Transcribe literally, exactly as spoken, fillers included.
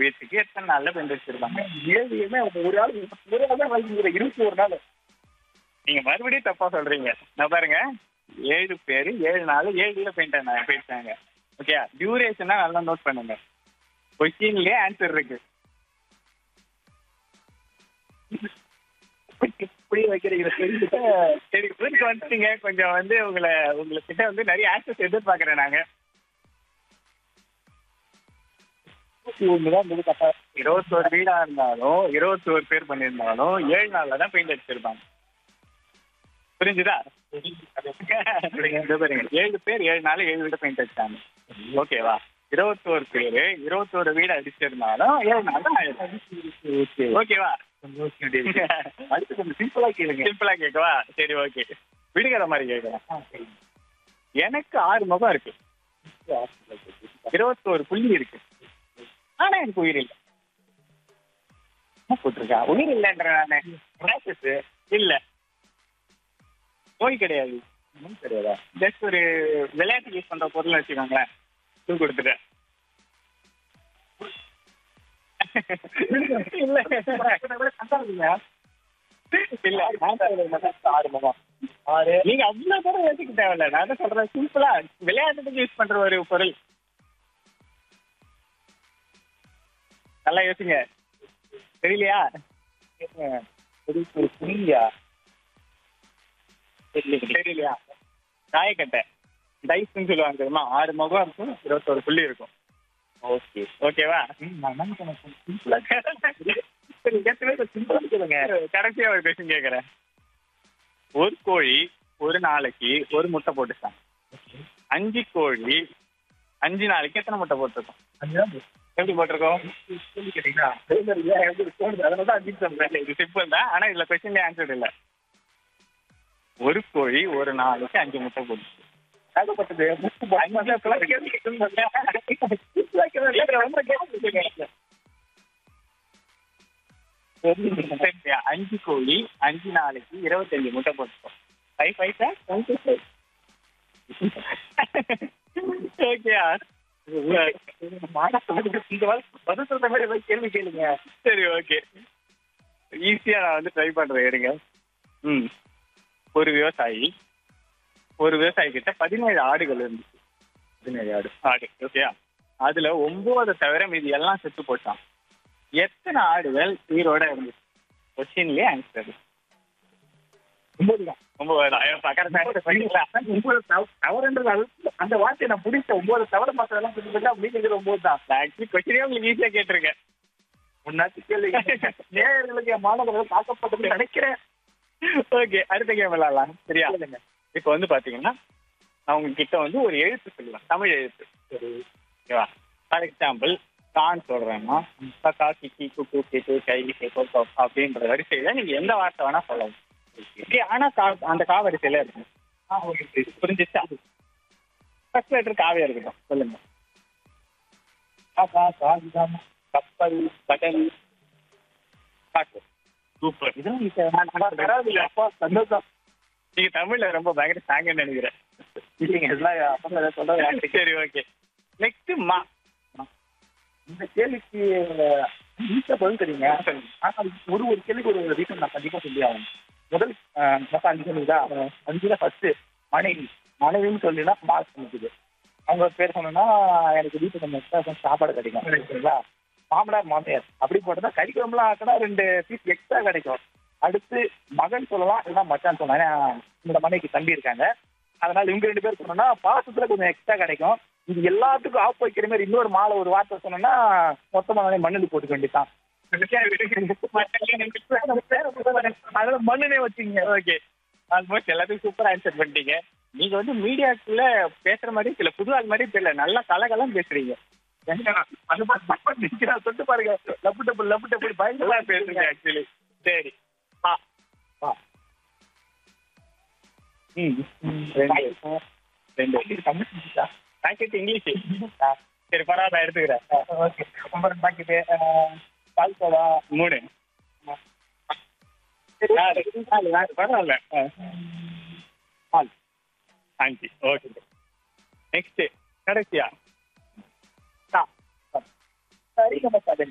வீட்டுக்கு எத்தனை நாள்ல பெயிண்ட் அடிச்சிருப்பாங்க? ஏழுமே ஒரு ஆள் ஒரு ஆள் தான் வாங்கிக்கிற இருபத்தி ஒரு நாள். நீங்க மறுபடியும் தப்பா சொல்றீங்க. நான் பாருங்க, ஏழு பேரு ஏழு நாள் ஏழுல பெயிண்ட் போயிட்டாங்க. ஓகே, டியூரேஷனா நல்லா நோட் பண்ணுங்க. கொஸ்டின்லயே ஆன்சர் இருக்கு. இப்படி வைக்கிறீங்க சரி, புரிஞ்சு வந்துட்டீங்க. கொஞ்சம் வந்து உங்களை உங்ககிட்ட வந்து நிறைய ஆன்சர்ஸ் எதிர்பார்க்கறேன் நாங்க. இருபத்தோரு வீடா இருந்தாலும் இருபத்தோரு பேர் பண்ணியிருந்தாலும் ஏழு நாள்ல தான் பெயிண்ட் அடிச்சிருப்பாங்க. புரிஞ்சுதா? ஏழு பேர் ஏழு நாள் ஏழு வீட பெயிண்ட் அடிச்சாங்க. ஓகேவா? இருபத்தோரு பேரு இருபத்தோரு வீடு அடிச்சிருந்தாலும் ஏழு நாள் தான் ஆயிடும். ஓகேவா? அடுத்து கொஞ்சம் சிம்பிளா கேளுங்க. சிம்பிளா கேட்கவா? சரி, ஓகே. விடுகிற மாதிரி கேட்கலாம். எனக்கு ஆறு முகம் இருக்கு, இருபத்தோரு புள்ளி இருக்கு, ஆனா எனக்கு உயிர் இல்லை. போட்டிருக்கா உயிர் இல்லைன்ற நானு இல்ல, நோய் கிடையாது. கிடையாதா? ஜஸ்ட் ஒரு விளையாட்டு யூஸ் பண்ற பொருள் வச்சுக்கோங்களேன். தூ கொடுத்துட்டேன். இல்ல இல்ல ஆறு முகம். ஆறு நீங்க அவ்வளவு தூரம் யோசிக்க தேவையில்ல. நான் தான் சொல்றேன், சிம்பிளா விளையாட்டுக்கு யூஸ் பண்ற ஒரு பொருள். நல்லா யோசிங்க. தெரியலையா? புரியா? தெரியலையா? தாயக்கட்டை, டைஸ்ன்னு சொல்லுவாங்க தெரியுமா? ஆறு முகம் இருக்கும், இருபத்தோரு புள்ளி இருக்கும். ஓகே ஓகேவா? சிம்பிளா கேளுங்க. கடைசியா ஒரு கொஸ்டின் கேக்குறேன். ஒரு கோழி ஒரு நாளைக்கு ஒரு முட்டை போட்டுச்சான். அஞ்சு கோழி அஞ்சு நாளைக்கு எத்தனை முட்டை போட்டிருக்கோம்? எப்படி போட்டிருக்கோம்? இது சிம்பிள் தான், ஆனா இதுல கொஸ்டின்ல ஆன்சர் இல்ல. ஒரு கோழி ஒரு நாளைக்கு அஞ்சு முட்டை போட்டுச்சு. அஞ்சு கோழி அஞ்சு நாளைக்கு இருபத்தஞ்சு முட்டை போட்டுப்போம். Five five sir twenty five. ஓகேயா? பதில் சொல்ற மாதிரி கேள்வி கேளுங்க. சரி, ஓகே. ஈஸியா நான் வந்து ட்ரை பண்றேன், இருங்க. ம் ஒரு விவசாயி ஒரு விவசாயி கிட்ட பதினேழு ஆடுகள் இருந்துச்சு. பதினேழு ஆடு ஆடு ஓகேயா? அதுல ஒன்பது தவிர மீதி எல்லாம் செத்து போட்டான். எத்தனை ஆடுகள் உயிரோட இருந்துச்சு? கொஸ்டின்லயே ஆன்சர். ஒன்பது தான். அந்த வார்த்தையை நான் பிடிச்ச ஒன்பது தவிர மற்றதெல்லாம் மீது ஒன்பது தான். ஆக்சுவலி கொஸ்டினே உங்களுக்கு ஈஸியா கேட்டிருக்கேன். முன்னாடி கேள்வி நேயர்களுக்கு என் மாணவர்கள் தாக்கப்பட்டதுன்னு நினைக்கிறேன். ஓகே, அடுத்த கேம் விளையாடலாம். சரியா? இப்ப வந்து பாத்தீங்கன்னா நான் உங்ககிட்ட வந்து ஒரு எழுத்து சொல்லுவேன், தமிழ் எழுத்து. சரி, ஓகேவா? ஃபார் எக்ஸாம்பிள் கான் சொல்றேன்னா காக்கி கீ குக்கு கேட்டு கை கேக்கோ அப்படின்ற வரிசையில நீங்க எந்த வார்த்தை வேணா சொல்லலாம். ஓகே, ஆனா அந்த கா வரிசையில இருக்கும். புரிஞ்சிச்சா? ஃபர்ஸ்ட் லெட்டர் காவியா இருக்கட்டும். சொல்லுங்க. கப்பல், கடல், காட்டு. சூப்பர். இதெல்லாம் சந்தோஷம். நீங்க தமிழ்ல ரொம்ப பயங்கர ஸ்ட்ராங்கன்னு நினைக்கிறேன். இல்லைங்க, இதெல்லாம் சொல்றது. சரி, ஓகே. நெக்ஸ்ட் மா. இந்த கேள்விக்கு ஈஸியா பதில் தெரியுங்க. ஆனா ஒரு ஒரு கேள்விக்கு ஒரு ரீசன் நான் கண்டிப்பா சொல்லி ஆகணும். முதல் மொத்தம் அஞ்சு சொல்லுதா? அஞ்சுல ஃபர்ஸ்ட் மனைவி. மனைவின்னு சொல்லினா மார்க் நிற்குது. அவங்க பேர் சொன்னா எனக்கு வீட்டுக்கு கொஞ்சம் எக்ஸ்ட்ரா சாப்பாடு கிடைக்கும். சரிங்களா? மாமனார் மாமியார் அப்படி போட்டதா கறிக்குழம்புலாம் ஆக்கினா ரெண்டு பீஸ் எக்ஸ்ட்ரா கிடைக்கும். அடுத்து மகன் சொல்லலாம், இல்லைன்னா மச்சான் சொல்லலாம். ஏன்னா இந்த மனைவிக்கு தம்பி இருக்காங்க, அதனால இவங்க ரெண்டு பேர் சொன்னோம்னா பாசத்துல கொஞ்சம் எக்ஸ்ட்ரா கிடைக்கும். இது எல்லாத்துக்கும் ஆப் வைக்கிற மாதிரி இன்னொரு மாலை ஒரு வார்த்தை சொன்னோம்னா மொத்தமா மண்ணுக்கு போட்டுக்க வேண்டியதான். அதனால மண்ணுனே வச்சுங்க. ஓகே, ஆல்மோஸ்ட் எல்லாத்துக்கும் சூப்பரா ஆன்சர் பண்ணிட்டீங்க. நீங்க வந்து மீடியாக்குள்ள பேசுற மாதிரி சில புது ஆள் மாதிரி தெரியல, நல்லா கலகலம் பேசுறீங்க. சொல்லிட்டு பாருங்க, லப்பு டப்பு லப்பு டப்பு பயங்கரமா பேசுறீங்க ஆக்சுவலி. சரி, பாக்கெட் இங்கிலீஷ். சரி, பரவாயில்ல, எடுத்துக்கிறேன். ஓகே, பாக்கெட்டு பால் சோடா மூணு பரவாயில்ல. பால் அஞ்சு. ஓகே, நெக்ஸ்ட் கடைசியா சரி நம்ம